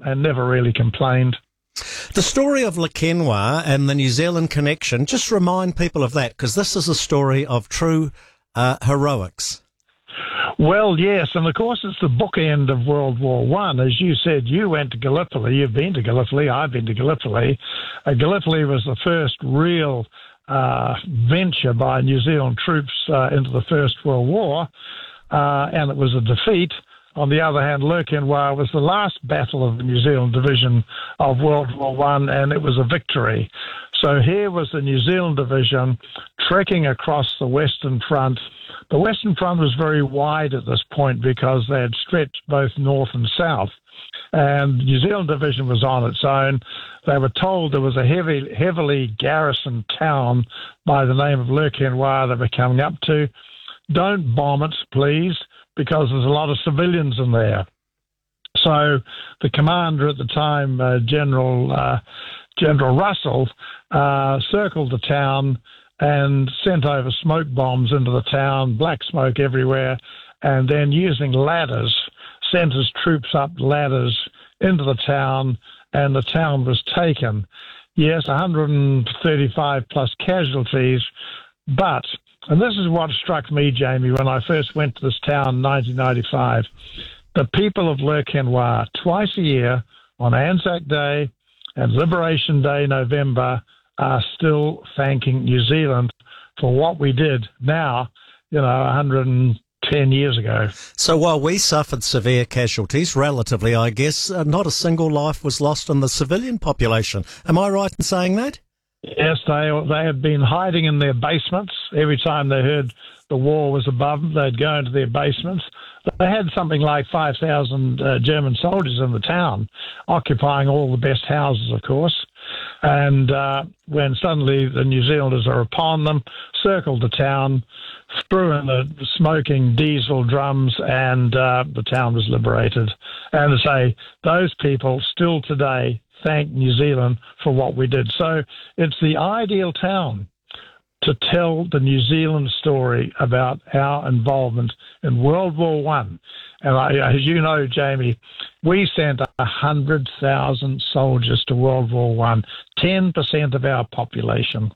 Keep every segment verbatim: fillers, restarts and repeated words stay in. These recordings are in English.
and never really complained. The story of Lekenwa and the New Zealand connection, just remind people of that, because this is a story of true uh, heroics. Well, yes, and of course it's the bookend of World War One. As you said, you went to Gallipoli, you've been to Gallipoli, I've been to Gallipoli. Uh, Gallipoli was the first real uh, venture by New Zealand troops uh, into the First World War, uh, and it was a defeat. On the other hand, Lekenwa was the last battle of the New Zealand division of World War One, and it was a victory. So here was the New Zealand division trekking across the Western Front. The Western Front was very wide at this point because they had stretched both north and south. And the New Zealand division was on its own. They were told there was a heavy, heavily garrisoned town by the name of Lekenwa they were coming up to. Don't bomb it, please, because there's a lot of civilians in there. So the commander at the time, uh, General uh, General Russell, uh, circled the town and sent over smoke bombs into the town, black smoke everywhere, and then using ladders, sent his troops up ladders into the town, and the town was taken. Yes, one hundred thirty-five plus casualties, but, and this is what struck me, Jamie, when I first went to this town in nineteen ninety-five, the people of Lekenwa, twice a year, on Anzac Day and Liberation Day, November, are still thanking New Zealand for what we did now, you know, one hundred ten years ago. So while we suffered severe casualties, relatively, I guess, uh, not a single life was lost in the civilian population. Am I right in saying that? Yes, they they had been hiding in their basements. Every time they heard the war was above them, they'd go into their basements. They had something like five thousand uh, German soldiers in the town, occupying all the best houses, of course. And uh, when suddenly the New Zealanders are upon them, circled the town, threw in the smoking diesel drums, and uh, the town was liberated. And to say, those people still today thank New Zealand for what we did. So it's the ideal town to tell the New Zealand story about our involvement in World War One. And I, as you know, Jamie, we sent one hundred thousand soldiers to World War One, ten percent of our population.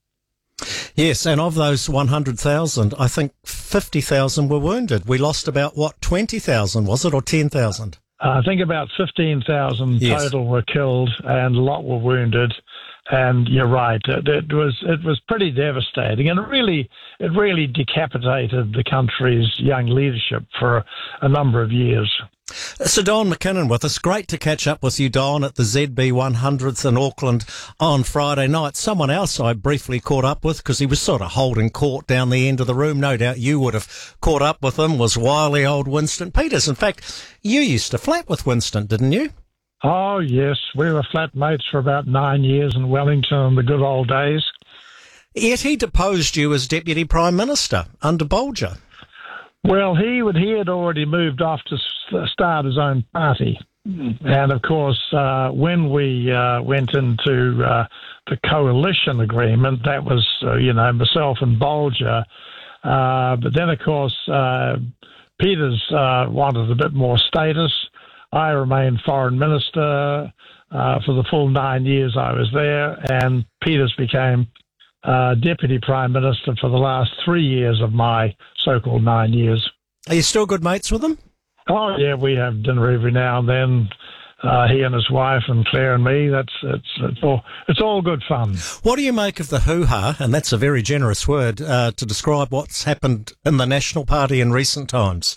Yes, and of those one hundred thousand, I think fifty thousand were wounded. We lost about, what, twenty thousand, was it, or ten thousand? Uh, I think about fifteen thousand yes. total were killed and a lot were wounded. And you're right, it, it was it was pretty devastating, and it really it really decapitated the country's young leadership for a number of years. So Don McKinnon with us. Great to catch up with you, Don, at the Z B one hundredth in Auckland on Friday night. Someone else I briefly caught up with, because he was sort of holding court down the end of the room. No doubt you would have caught up with him, was wily old Winston Peters. In fact, you used to flat with Winston, didn't you? Oh, yes. We were flatmates for about nine years in Wellington in the good old days. Yet he deposed you as Deputy Prime Minister under Bolger. Well, he would, he had already moved off to start his own party. And, of course, uh, when we uh, went into uh, the coalition agreement, that was, uh, you know, myself and Bolger. Uh, but then, of course, uh, Peters uh, wanted a bit more status. I remained foreign minister uh, for the full nine years I was there, and Peters became uh, deputy prime minister for the last three years of my so-called nine years. Are you still good mates with him? Oh, yeah, we have dinner every now and then. Uh, he and his wife and Claire and me. That's it's it's all it's all good fun. What do you make of the hoo-ha? And that's a very generous word uh, to describe what's happened in the National Party in recent times.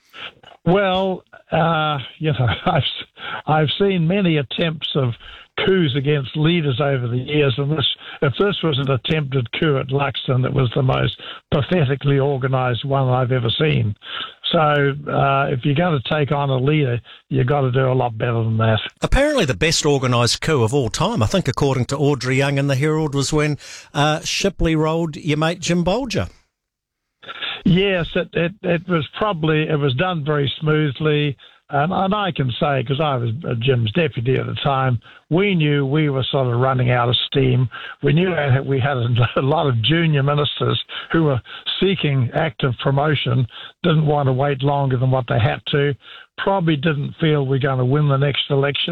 Well, uh, you know, I've I've seen many attempts of coups against leaders over the years, and this, if this was an attempted coup at Luxton, it was the most pathetically organised one I've ever seen. So uh, if you're going to take on a leader, you've got to do a lot better than that. Apparently the best organised coup of all time, I think, according to Audrey Young in the Herald, was when uh, Shipley rolled your mate Jim Bolger. Yes, it, it, it was probably, it was done very smoothly. And, and I can say, because I was Jim's deputy at the time, we knew we were sort of running out of steam. We knew that we had a lot of junior ministers who were seeking active promotion, didn't want to wait longer than what they had to, probably didn't feel we're going to win the next election.